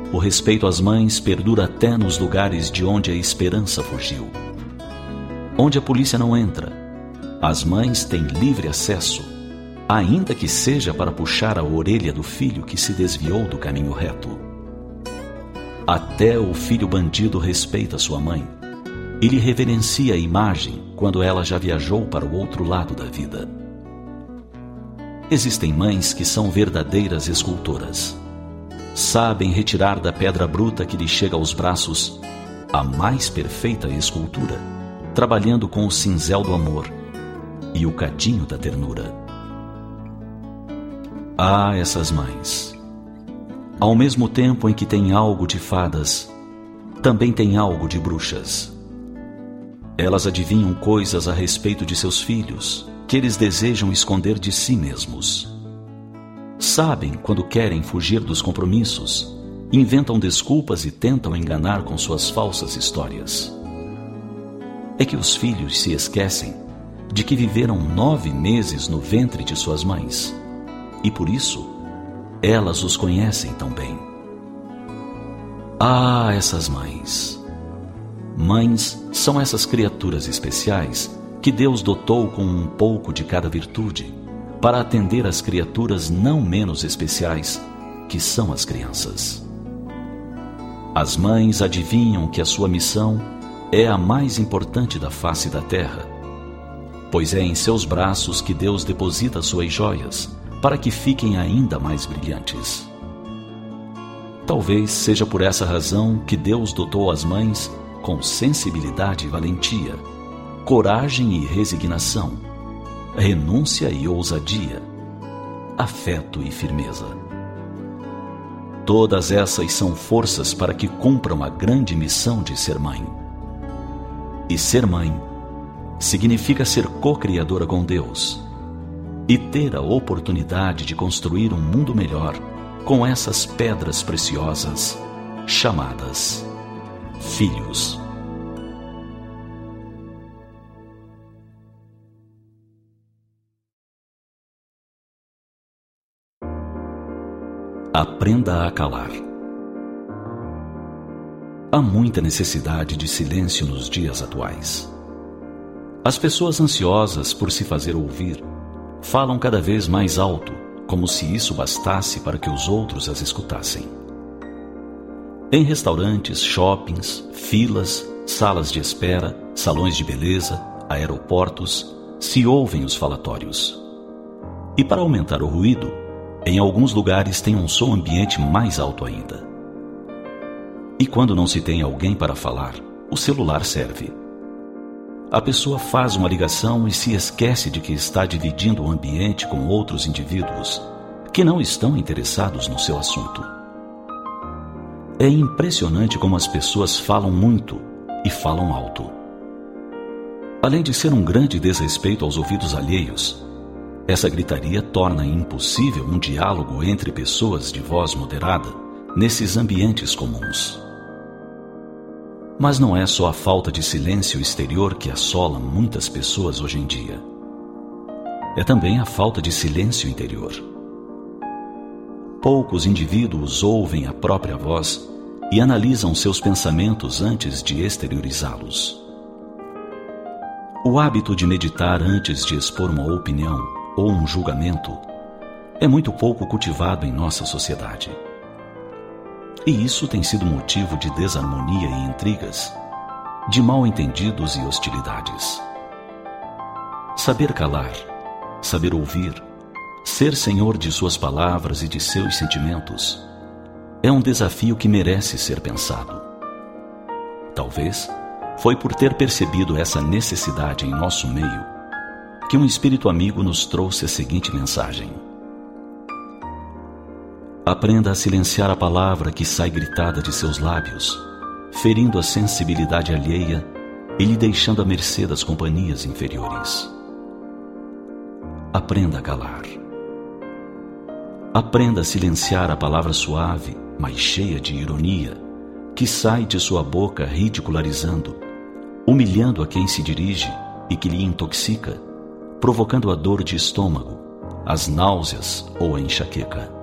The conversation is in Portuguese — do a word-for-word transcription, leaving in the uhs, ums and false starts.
O respeito às mães perdura até nos lugares de onde a esperança fugiu. Onde a polícia não entra, as mães têm livre acesso, ainda que seja para puxar a orelha do filho que se desviou do caminho reto. Até o filho bandido respeita sua mãe e lhe reverencia a imagem quando ela já viajou para o outro lado da vida. Existem mães que são verdadeiras escultoras. Sabem retirar da pedra bruta que lhe chega aos braços a mais perfeita escultura, trabalhando com o cinzel do amor e o cadinho da ternura. Ah, essas mães! Ao mesmo tempo em que tem algo de fadas, também tem algo de bruxas. Elas adivinham coisas a respeito de seus filhos que eles desejam esconder de si mesmos. Sabem quando querem fugir dos compromissos, inventam desculpas e tentam enganar com suas falsas histórias. É que os filhos se esquecem de que viveram nove meses no ventre de suas mães, e por isso elas os conhecem tão bem. Ah, essas mães! Mães são essas criaturas especiais que Deus dotou com um pouco de cada virtude para atender às criaturas não menos especiais, que são as crianças. As mães adivinham que a sua missão é a mais importante da face da terra, pois é em seus braços que Deus deposita suas joias para que fiquem ainda mais brilhantes. Talvez seja por essa razão que Deus dotou as mães com sensibilidade e valentia, coragem e resignação, renúncia e ousadia, afeto e firmeza. Todas essas são forças para que cumpram a grande missão de ser mãe. E ser mãe significa ser co-criadora com Deus e ter a oportunidade de construir um mundo melhor com essas pedras preciosas chamadas filhos. Aprenda a calar. Há muita necessidade de silêncio nos dias atuais. As pessoas ansiosas por se fazer ouvir falam cada vez mais alto, como se isso bastasse para que os outros as escutassem. Em restaurantes, shoppings, filas, salas de espera, salões de beleza, aeroportos, se ouvem os falatórios. E para aumentar o ruído, em alguns lugares tem um som ambiente mais alto ainda. E quando não se tem alguém para falar, o celular serve. A pessoa faz uma ligação e se esquece de que está dividindo o ambiente com outros indivíduos que não estão interessados no seu assunto. É impressionante como as pessoas falam muito e falam alto. Além de ser um grande desrespeito aos ouvidos alheios, essa gritaria torna impossível um diálogo entre pessoas de voz moderada nesses ambientes comuns. Mas não é só a falta de silêncio exterior que assola muitas pessoas hoje em dia. É também a falta de silêncio interior. Poucos indivíduos ouvem a própria voz e analisam seus pensamentos antes de exteriorizá-los. O hábito de meditar antes de expor uma opinião ou um julgamento é muito pouco cultivado em nossa sociedade. E isso tem sido motivo de desarmonia e intrigas, de mal-entendidos e hostilidades. Saber calar, saber ouvir, ser senhor de suas palavras e de seus sentimentos é um desafio que merece ser pensado. Talvez foi por ter percebido essa necessidade em nosso meio que um espírito amigo nos trouxe a seguinte mensagem: aprenda a silenciar a palavra que sai gritada de seus lábios, ferindo a sensibilidade alheia e lhe deixando à mercê das companhias inferiores. Aprenda a calar. Aprenda a silenciar a palavra suave, mas cheia de ironia, que sai de sua boca ridicularizando, humilhando a quem se dirige e que lhe intoxica, provocando a dor de estômago, as náuseas ou a enxaqueca.